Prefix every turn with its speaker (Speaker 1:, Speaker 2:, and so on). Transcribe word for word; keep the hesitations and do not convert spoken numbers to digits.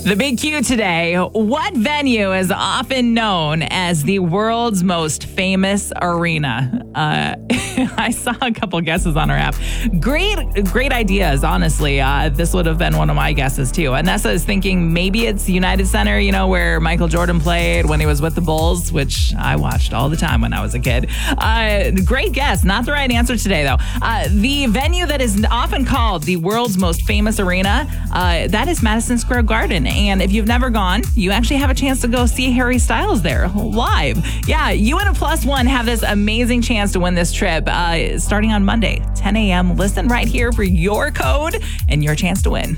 Speaker 1: The big Q today. What venue is often known as the world's most famous arena? Uh, I saw a couple guesses on our app. Great, great ideas, honestly. Uh, this would have been one of my guesses, too. Anessa is thinking maybe it's United Center, you know, where Michael Jordan played when he was with the Bulls, which I watched all the time when I was a kid. Uh, great guess. Not the right answer today, though. Uh, the venue that is often called the world's most famous arena, uh, that is Madison Square Garden. And if you've never gone, you actually have a chance to go see Harry Styles there live. Yeah, you and a plus one have this amazing chance to win this trip uh, starting on Monday, ten a.m. Listen right here for your code and your chance to win.